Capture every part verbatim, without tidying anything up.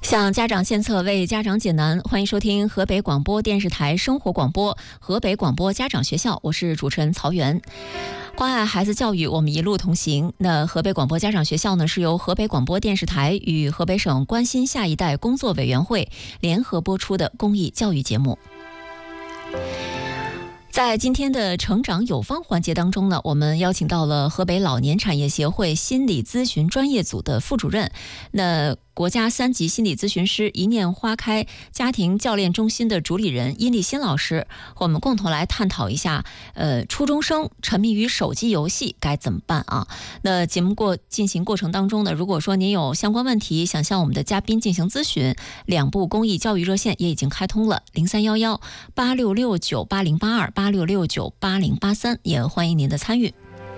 向家长献策，为家长解难。欢迎收听河北广播电视台生活广播河北广播家长学校，我是主持人曹媛。关爱孩子教育，我们一路同行。那河北广播家长学校呢，是由河北广播电视台与河北省关心下一代工作委员会联合播出的公益教育节目。在今天的成长有方环节当中呢，我们邀请到了河北老年产业协会心理咨询专业组的副主任，那国家三级心理咨询师一念花开家庭教练中心的主理人殷立新老师，和我们共同来探讨一下，呃，初中生沉迷于手机游戏该怎么办啊？那节目过进行过程当中呢，如果说您有相关问题想向我们的嘉宾进行咨询，两部公益教育热线也已经开通了，零三幺幺八六六九八零八二八六六九八零八三，也欢迎您的参与。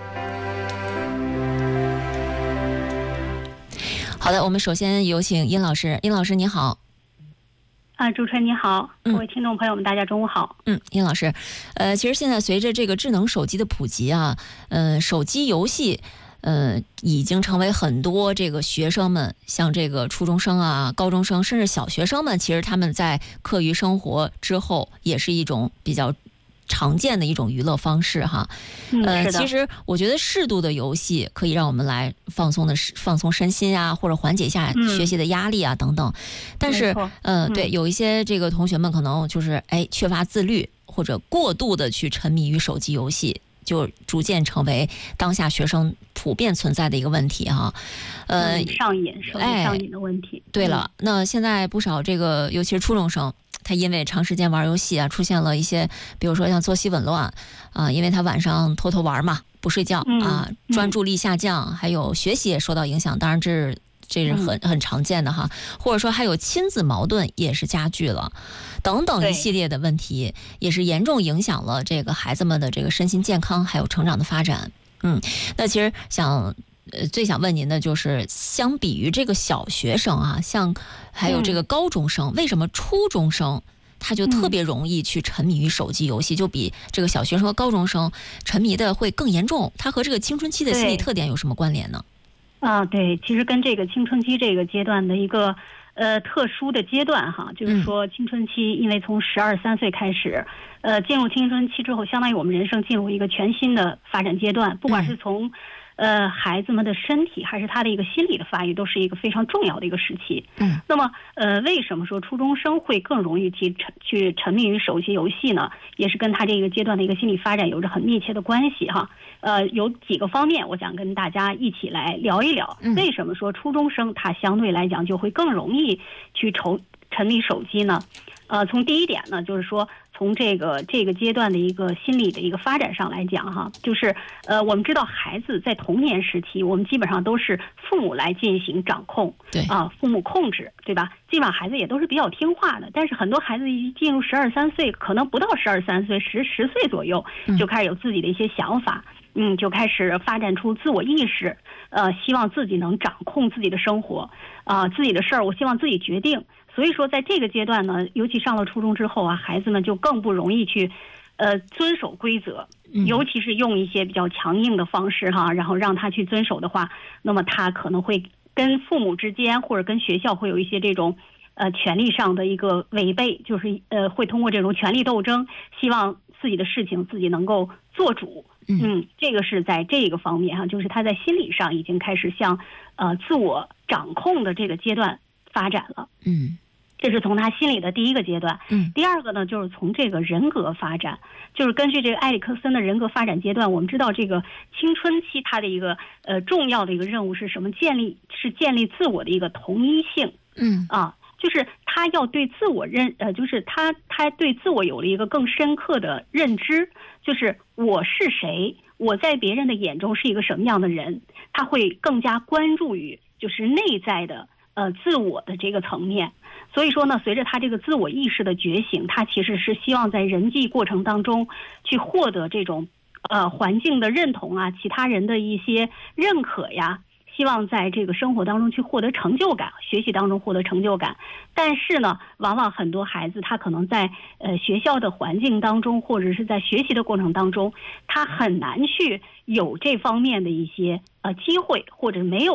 好的，我们首先有请殷老师。殷老师你好。 啊，主持人你好，各位听众朋友们，大家中午好。 嗯，殷老师，呃，其实现在随着这个智能手机的普及啊，呃，手机游戏，呃，已经成为很多这个学生们，像这个初中生啊、高中生，甚至小学生们，其实他们在课余生活之后，也是一种比较常见的一种娱乐方式哈。呃，其实我觉得适度的游戏可以让我们来放松的放松身心啊，或者缓解一下学习的压力啊、嗯、等等。但是，呃，对，有一些这个同学们可能就是哎缺乏自律，或者过度的去沉迷于手机游戏，就逐渐成为当下学生普遍存在的一个问题哈。呃， 嗯、上瘾，手机上瘾的问题。 哎、对了，那现在不少这个，尤其是初中生。他因为长时间玩游戏啊，出现了一些，比如说像作息紊乱啊，因为他晚上偷偷玩嘛，不睡觉啊，专注力下降，还有学习也受到影响。当然这是这是很很常见的哈，或者说还有亲子矛盾也是加剧了，等等一系列的问题，也是严重影响了这个孩子们的这个身心健康还有成长的发展。嗯，那其实想。呃，最想问您的就是，相比于这个小学生啊，像还有这个高中生，嗯、为什么初中生他就特别容易去沉迷于手机游戏，嗯、就比这个小学生和高中生沉迷的会更严重？它和这个青春期的心理特点有什么关联呢？ 啊，对，其实跟这个青春期这个阶段的一个呃特殊的阶段哈，就是说青春期，因为从十二三岁开始，呃，进入青春期之后，相当于我们人生进入一个全新的发展阶段，不管是从、嗯呃，孩子们的身体还是他的一个心理的发育，都是一个非常重要的一个时期。嗯，那么呃，为什么说初中生会更容易去沉去沉迷于手机游戏呢？也是跟他这个阶段的一个心理发展有着很密切的关系哈。呃，有几个方面，我想跟大家一起来聊一聊，为什么说初中生他相对来讲就会更容易去沉沉迷手机呢？呃，从第一点呢，就是说。从这个这个阶段的一个心理的一个发展上来讲哈，就是呃，我们知道孩子在童年时期，我们基本上都是父母来进行掌控，对啊，父母控制，对吧？基本上孩子也都是比较听话的，但是很多孩子一进入十二三岁，可能不到十二三岁，十十岁左右就开始有自己的一些想法，嗯，就开始发展出自我意识，呃，希望自己能掌控自己的生活，啊、呃，自己的事儿，我希望自己决定。所以说，在这个阶段呢，尤其上了初中之后啊，孩子们就更不容易去，呃，遵守规则，尤其是用一些比较强硬的方式哈，然后让他去遵守的话，那么他可能会跟父母之间或者跟学校会有一些这种，呃，权利上的一个违背，就是呃，会通过这种权力斗争，希望自己的事情自己能够做主。嗯，这个是在这个方面哈，就是他在心理上已经开始向呃自我掌控的这个阶段发展了。嗯。这是从他心理的第一个阶段。嗯，第二个呢，就是从这个人格发展，就是根据这个埃里克森的人格发展阶段，我们知道这个青春期它的一个呃重要的一个任务是什么？建立是建立自我的一个同一性。嗯啊，就是他要对自我认呃，就是他他对自我有了一个更深刻的认知，就是我是谁，我在别人的眼中是一个什么样的人，他会更加关注于就是内在的呃自我的这个层面。所以说呢，随着他这个自我意识的觉醒，他其实是希望在人际过程当中去获得这种呃环境的认同啊，其他人的一些认可呀，希望在这个生活当中去获得成就感，学习当中获得成就感。但是呢，往往很多孩子他可能在呃学校的环境当中，或者是在学习的过程当中，他很难去有这方面的一些呃机会，或者没有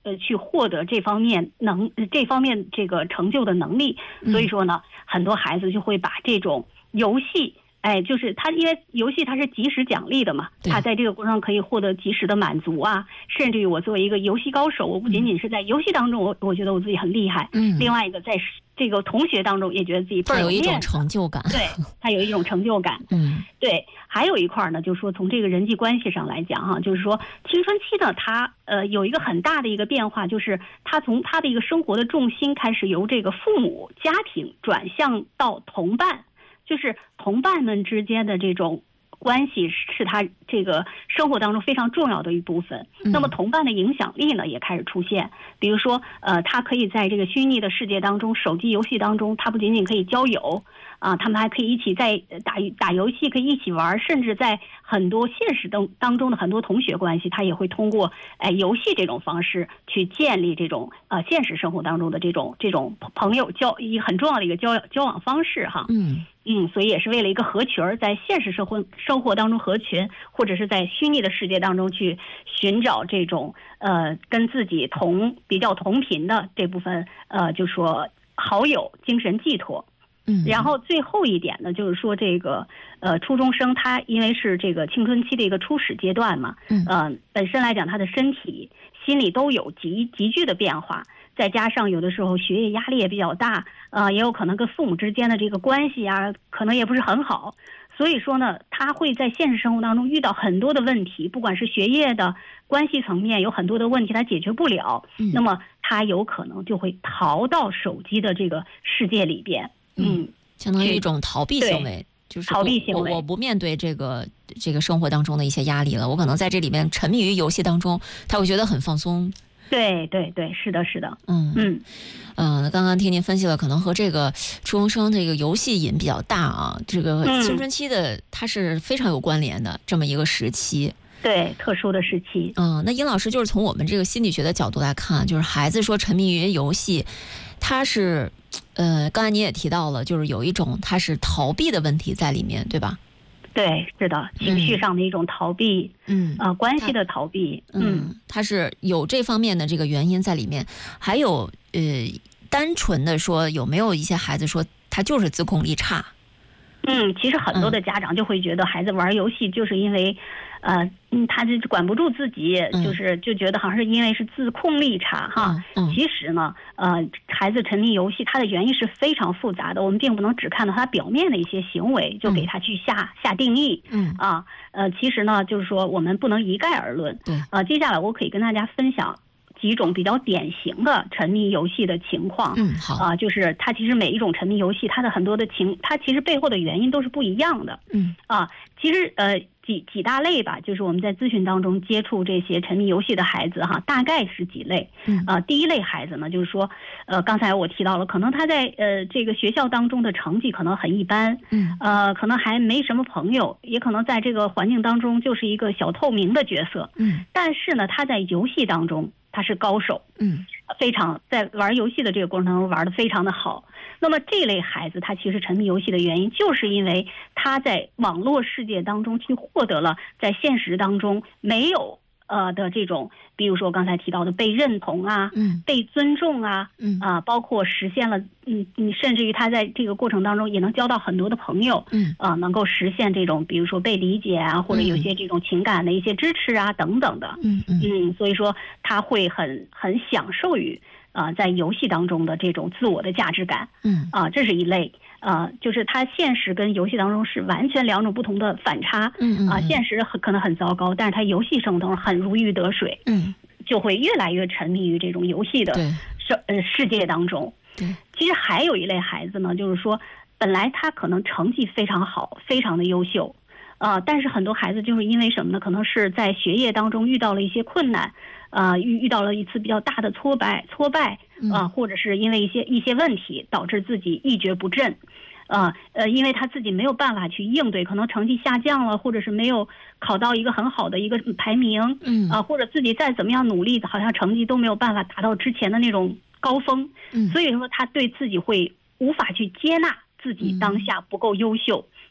呃去获得这方面能这方面这个成就的能力，所以说呢，很多孩子就会把这种游戏。哎，就是他，因为游戏它是及时奖励的嘛，他在这个过程中可以获得及时的满足啊，甚至于我作为一个游戏高手，我不仅仅是在游戏当中，我我觉得我自己很厉害，嗯，另外一个在这个同学当中也觉得自己倍儿有一种成就感， 对，他有一种成就感，嗯，对，还有一块呢，就是说从这个人际关系上来讲哈，就是说青春期呢，他呃有一个很大的一个变化，就是他从他的一个生活的重心开始由这个父母家庭转向到同伴。就是同伴们之间的这种关系是他这个生活当中非常重要的一部分。那么同伴的影响力呢也开始出现，比如说呃，他可以在这个虚拟的世界当中，手机游戏当中，他不仅仅可以交友啊，他们还可以一起在打打游戏，可以一起玩，甚至在很多现实当当中的很多同学关系，他也会通过哎游戏这种方式去建立这种呃现实生活当中的这种这种朋友交一很重要的一个交交往方式哈。嗯。嗯，所以也是为了一个合群儿，在现实生活生活当中合群，或者是在虚拟的世界当中去寻找这种呃跟自己同比较同频的这部分呃，就说好友精神寄托。嗯，然后最后一点呢，就是说这个呃初中生他因为是这个青春期的一个初始阶段嘛，嗯，呃本身来讲他的身体、心理都有急急剧的变化。再加上有的时候学业压力也比较大，呃，也有可能跟父母之间的这个关系啊，可能也不是很好。所以说呢，他会在现实生活当中遇到很多的问题，不管是学业的关系层面有很多的问题他解决不了，嗯、那么他有可能就会逃到手机的这个世界里边，嗯， 相当于一种逃避行为。就是逃避行为， 我我不面对这个这个生活当中的一些压力了，我可能在这里面沉迷于游戏当中，他会觉得很放松。 对对对，是的，是的， 嗯嗯嗯、呃，刚刚听您分析了，可能和这个初中生这个游戏瘾比较大啊，这个青春期的它是非常有关联的这么一个时期， 对，特殊的时期。 嗯，那殷老师就是从我们这个心理学的角度来看，就是孩子说沉迷于游戏，他是呃，刚才你也提到了，就是有一种他是逃避的问题在里面，对吧？ 对，是的，情绪上的一种逃避，嗯，呃，关系的逃避， 嗯，它是有这方面的这个原因在里面。还有呃，单纯的说，有没有一些孩子说他就是自控力差？ 嗯，其实很多的家长就会觉得孩子玩游戏就是因为，呃，嗯，他就管不住自己，就是就觉得好像是因为是自控力差哈。嗯，其实呢，呃，孩子沉迷游戏，他的原因是非常复杂的，我们并不能只看到他表面的一些行为就给他去下下定义。嗯啊，呃，其实呢，就是说我们不能一概而论。对，呃，接下来我可以跟大家分享几种比较典型的沉迷游戏的情况。嗯，好啊、呃，就是它其实每一种沉迷游戏，它的很多的情，它其实背后的原因都是不一样的。嗯啊，其实呃几几大类吧，就是我们在咨询当中接触这些沉迷游戏的孩子哈，大概是几类。嗯啊、呃，第一类孩子呢，就是说，呃，刚才我提到了，可能他在呃这个学校当中的成绩可能很一般，嗯，呃，可能还没什么朋友，也可能在这个环境当中就是一个小透明的角色。嗯，但是呢，他在游戏当中。他是高手，嗯，非常在玩游戏的这个过程当中玩得非常的好。那么这类孩子他其实沉迷游戏的原因，就是因为他在网络世界当中去获得了在现实当中没有呃的这种，比如说刚才提到的被认同啊，嗯，被尊重啊，嗯啊，包括实现了，嗯嗯，甚至于他在这个过程当中也能交到很多的朋友，嗯啊，能够实现这种比如说被理解啊，或者有些这种情感的一些支持啊等等的，嗯嗯，所以说他会很很享受于啊、呃、在游戏当中的这种自我的价值感，嗯啊，这是一类。呃，就是他现实跟游戏当中是完全两种不同的反差，嗯啊、呃，现实很可能很糟糕，但是他游戏生活当中很如鱼得水，嗯，就会越来越沉迷于这种游戏的世呃世界当中。对，其实还有一类孩子呢，就是说本来他可能成绩非常好，非常的优秀，呃，但是很多孩子就是因为什么呢？可能是在学业当中遇到了一些困难，呃，遇遇到了一次比较大的挫败，挫败啊、呃，或者是因为一些一些问题导致自己一蹶不振。呃呃，因为他自己没有办法去应对，可能成绩下降了，或者是没有考到一个很好的一个排名，嗯啊、呃，或者自己再怎么样努力，好像成绩都没有办法达到之前的那种高峰，嗯，所以说他对自己会无法去接纳自己当下不够优秀，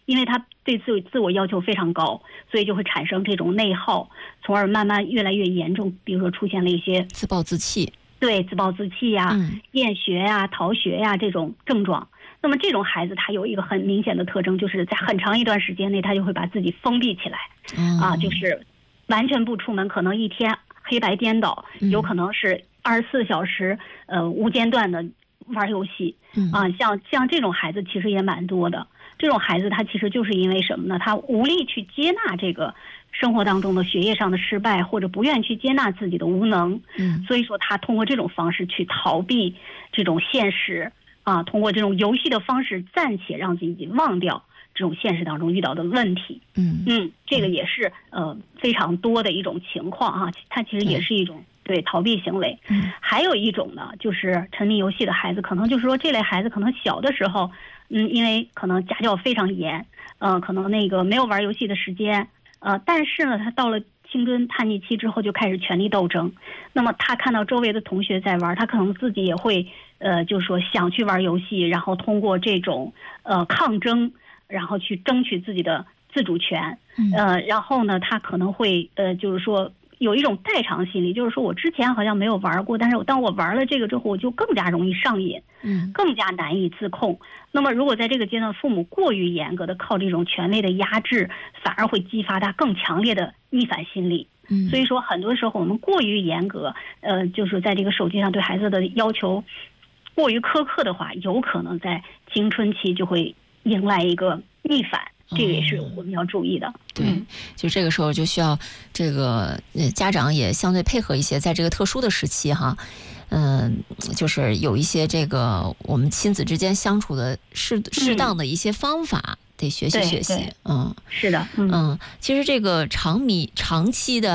因为他对自自我要求非常高，所以就会产生这种内耗，从而慢慢越来越严重，比如说出现了一些自暴自弃， 对，自暴自弃呀、 嗯、 厌学呀、逃学呀这种症状。那么这种孩子他有一个很明显的特征，就是在很长一段时间内，他就会把自己封闭起来， 嗯、 啊，就是完全不出门，可能一天黑白颠倒，有可能是二十四小时呃无间断的玩游戏，啊，像像这种孩子其实也蛮多的。这种孩子他其实就是因为什么呢？他无力去接纳这个生活当中的学业上的失败，或者不愿去接纳自己的无能， 嗯， 所以说他通过这种方式去逃避这种现实。啊，通过这种游戏的方式暂且让自己忘掉这种现实当中遇到的问题。 嗯嗯，这个也是呃非常多的一种情况啊，它其实也是一种对逃避行为。 嗯， 还有一种呢，就是沉迷游戏的孩子，可能就是说这类孩子可能小的时候，嗯，因为可能家教非常严，呃，可能那个没有玩游戏的时间，呃，但是呢，他到了青春叛逆期之后就开始权力斗争，那么他看到周围的同学在玩，他可能自己也会呃，就是说想去玩游戏，然后通过这种呃抗争，然后去争取自己的自主权，呃，然后呢，他可能会呃，就是说有一种代偿心理，就是说我之前好像没有玩过，但是当我玩了这个之后，我就更加容易上瘾， 嗯， 更加难以自控。那么如果在这个阶段父母过于严格的靠这种权威的压制，反而会激发他更强烈的逆反心理。 嗯， 所以说很多时候我们过于严格，呃，就是在这个手机上对孩子的要求过于苛刻的话，有可能在青春期就会迎来一个逆反。这个也是我们要注意的。 哦、对，就这个时候就需要这个家长也相对配合一些，在这个特殊的时期哈，嗯、呃，就是有一些这个我们亲子之间相处的适适当的一些方法。嗯，得学习学习，嗯， 是的， 嗯，嗯，其实这个长迷长期的